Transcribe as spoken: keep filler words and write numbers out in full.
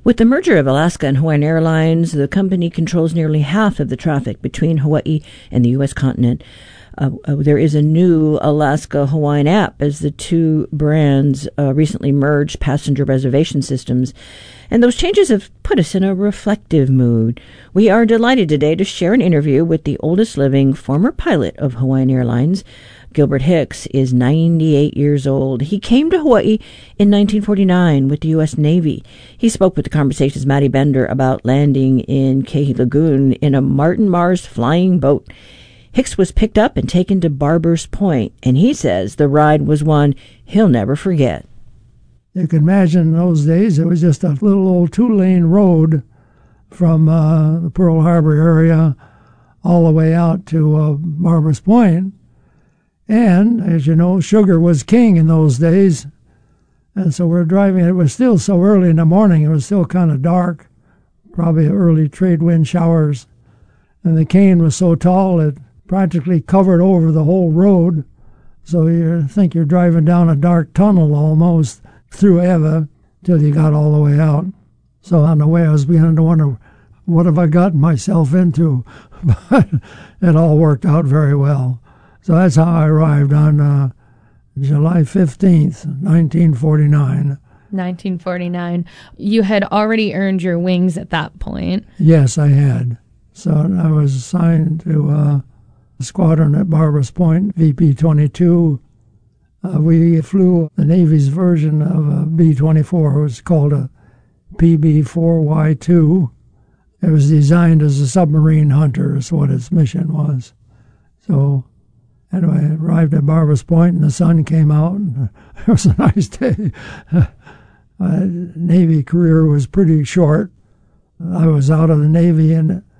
With the merger of Alaska and Hawaiian Airlines, the company controls nearly half of the traffic between Hawaii and the U S continent. Uh, uh, there is a new Alaska Hawaiian app as the two brands uh, recently merged passenger reservation systems. And those changes have put us in a reflective mood. We are delighted today to share an interview with the oldest living former pilot of Hawaiian Airlines. Gilbert Hicks is ninety-eight years old. He came to Hawaii in nineteen forty-nine with the U S Navy. He spoke with the Conversation's Maddie Bender about landing in Keehi Lagoon in a Martin Mars flying boat. Hicks was picked up and taken to Barbers Point, and he says the ride was one he'll never forget. You can imagine in those days it was just a little old two-lane road from uh, the Pearl Harbor area all the way out to uh, Barbers Point. And, as you know, sugar was king in those days. And so we're driving. It was still so early in the morning. It was still kind of dark, probably early trade wind showers. And the cane was so tall it practically covered over the whole road. So you think you're driving down a dark tunnel almost through Ewa till you got all the way out. So on the way I was beginning to wonder, what have I gotten myself into? But it all worked out very well. So that's how I arrived on uh, July fifteenth, nineteen forty-nine. nineteen forty-nine. You had already earned your wings at that point. Yes, I had. So I was assigned to uh, a squadron at Barbers Point, V P twenty-two. Uh, we flew the Navy's version of a B twenty-four. It was called a P B four Y two. It was designed as a submarine hunter, is what its mission was. So anyway, I arrived at Barbers Point, and the sun came out, and it was a nice day. My Navy career was pretty short. I was out of the Navy in